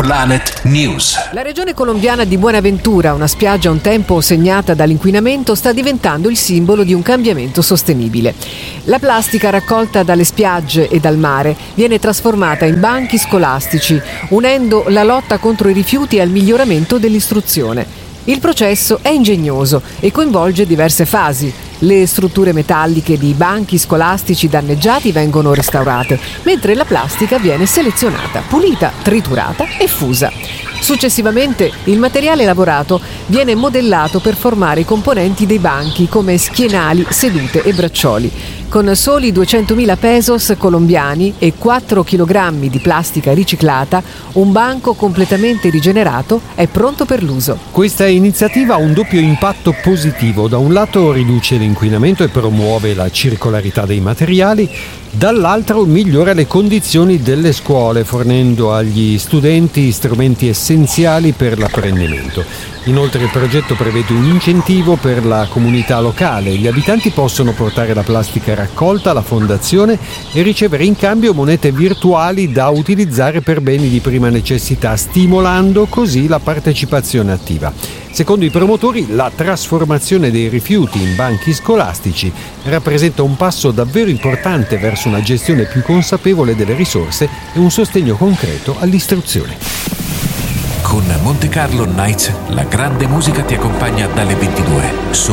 Planet News. La regione colombiana di Buenaventura, una spiaggia un tempo segnata dall'inquinamento, sta diventando il simbolo di un cambiamento sostenibile. La plastica raccolta dalle spiagge e dal mare viene trasformata in banchi scolastici, unendo la lotta contro i rifiuti al miglioramento dell'istruzione. Il processo è ingegnoso e coinvolge diverse fasi. Le strutture metalliche di banchi scolastici danneggiati vengono restaurate, mentre la plastica viene selezionata, pulita, triturata e fusa. Successivamente il materiale lavorato viene modellato per formare i componenti dei banchi come schienali, sedute e braccioli. Con soli 200.000 pesos colombiani e 4 kg di plastica riciclata, un banco completamente rigenerato è pronto per l'uso. Questa iniziativa ha un doppio impatto positivo. Da un lato riduce l'inquinamento e promuove la circolarità dei materiali, dall'altro migliora le condizioni delle scuole, fornendo agli studenti strumenti essenziali per l'apprendimento. Inoltre il progetto prevede un incentivo per la comunità locale. Gli abitanti possono portare la plastica raccolta alla fondazione e ricevere in cambio monete virtuali da utilizzare per beni di prima necessità, stimolando così la partecipazione attiva. Secondo i promotori, la trasformazione dei rifiuti in banchi scolastici rappresenta un passo davvero importante verso una gestione più consapevole delle risorse e un sostegno concreto all'istruzione. Con Monte Carlo Nights, la grande musica ti accompagna dalle 22.